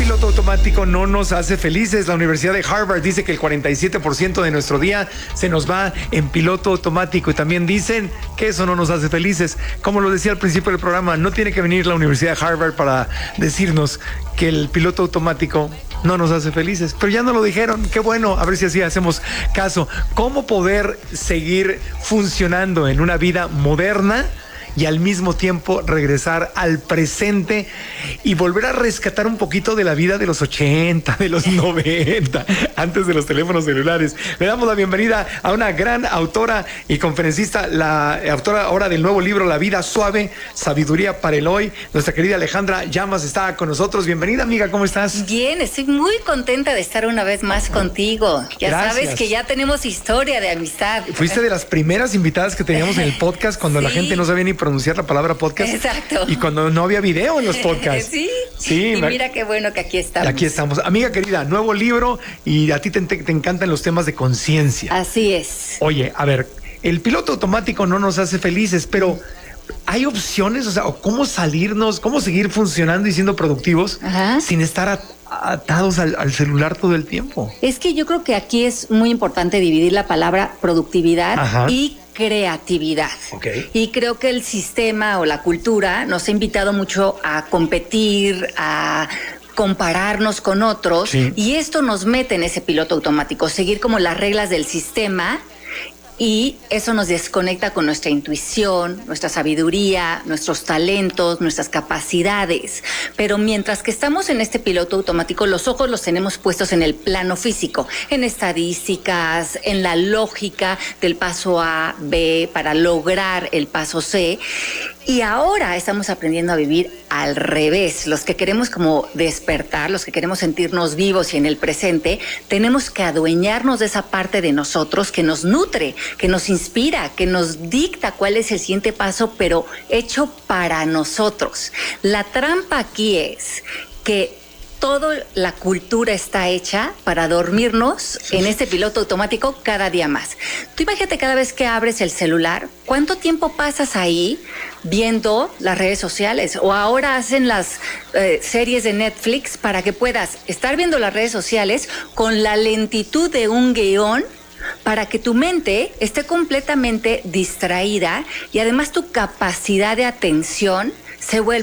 piloto automático no nos hace felices. La Universidad de Harvard dice que el 47% de nuestro día se nos va en piloto automático, y también dicen que eso no nos hace felices. Como lo decía al principio del programa, no tiene que venir la Universidad de Harvard para decirnos que el piloto automático no nos hace felices, pero ya no lo dijeron. Qué bueno, a ver si así hacemos caso. ¿Cómo poder seguir funcionando en una vida moderna y al mismo tiempo regresar al presente y volver a rescatar un poquito de la vida de los 80, de los 90, antes de los teléfonos celulares? Le damos la bienvenida a una gran autora y conferencista, la autora ahora del nuevo libro La vida suave, sabiduría para el hoy. Nuestra querida Alejandra Llamas está con nosotros. Bienvenida, amiga, ¿cómo estás? Bien, estoy muy contenta de estar una vez más contigo. Ya Gracias. Sabes que ya tenemos historia de amistad. Fuiste de las primeras invitadas que teníamos en el podcast cuando la gente no sabía ni pronunciar la palabra podcast. Exacto. Y cuando no había video en los podcasts. Sí. Y mira qué bueno que aquí estamos. Aquí estamos. Amiga querida, nuevo libro, y a ti te encantan los temas de conciencia. Así es. Oye, a ver, el piloto automático no nos hace felices, pero ¿hay opciones? O sea, ¿cómo salirnos, cómo seguir funcionando y siendo productivos sin estar atados al celular todo el tiempo? Es que yo creo que aquí es muy importante dividir la palabra productividad y creatividad. Y creo que el sistema o la cultura nos ha invitado mucho a competir, a compararnos con otros, y esto nos mete en ese piloto automático, seguir como las reglas del sistema. Y eso nos desconecta con nuestra intuición, nuestra sabiduría, nuestros talentos, nuestras capacidades. Pero mientras que estamos en este piloto automático, los ojos los tenemos puestos en el plano físico, en estadísticas, en la lógica del paso A, B, para lograr el paso C. Y ahora estamos aprendiendo a vivir al revés. Los que queremos como despertar, los que queremos sentirnos vivos y en el presente, tenemos que adueñarnos de esa parte de nosotros que nos nutre, que nos inspira, que nos dicta cuál es el siguiente paso, pero hecho para nosotros. La trampa aquí es que toda la cultura está hecha para dormirnos en este piloto automático cada día más. Tú imagínate cada vez que abres el celular, ¿cuánto tiempo pasas ahí viendo las redes sociales? O ahora hacen las series de Netflix para que puedas estar viendo las redes sociales con la lentitud de un guión, para que tu mente esté completamente distraída y además tu capacidad de atención se vuelve